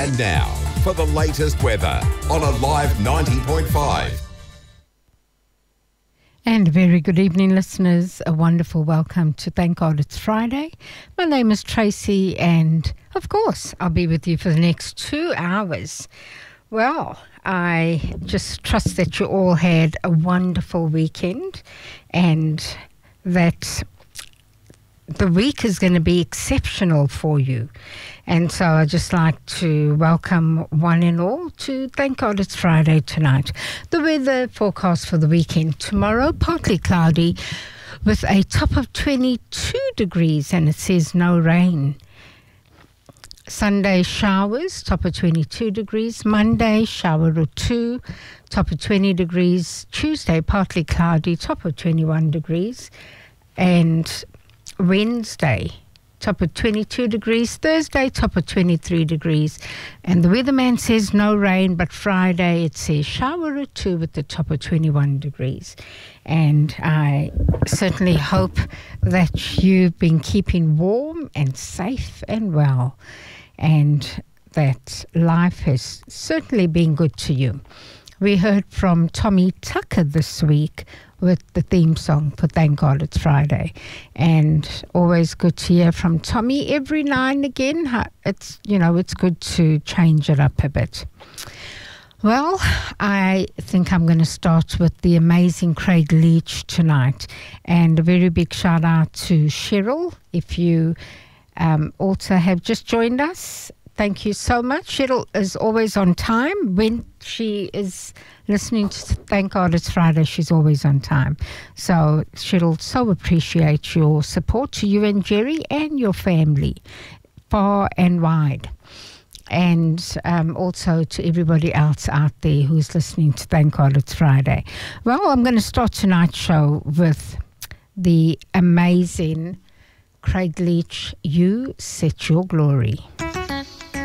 And now, for the latest weather on Alive 90.5. And a very good evening, listeners. A wonderful welcome to Thank God It's Friday. My name is Tracy, and of course, I'll be with you for the next 2 hours. Well, I just trust that you all had a wonderful weekend and that the week is going to be exceptional for you. And so I'd just like to welcome one and all to Thank God It's Friday tonight. The weather forecast for the weekend: tomorrow, partly cloudy with a top of 22 degrees, and it says no rain. Sunday, showers, top of 22 degrees. Monday, shower or two, top of 20 degrees. Tuesday, partly cloudy, top of 21 degrees. And Wednesday, top of 22 degrees. Thursday, top of 23 degrees. And the weatherman says no rain, but Friday it says shower or two with the top of 21 degrees. And I certainly hope that you've been keeping warm and safe and well, and that life has certainly been good to you. We heard from Tommy Tucker this week with the theme song for Thank God It's Friday. And always good to hear from Tommy every now and again. It's good to change it up a bit. Well, I think I'm going to start with the amazing Craig Leach tonight. And a very big shout out to Cheryl. If you also have just joined us, thank you so much. Cheryl is always on time. When she is listening to Thank God It's Friday, she's always on time. So Cheryl, so appreciate your support to you and Jerry and your family, far and wide. And also to everybody else out there who's listening to Thank God It's Friday. Well, I'm going to start tonight's show with the amazing Craig Leach, You Set Your Glory.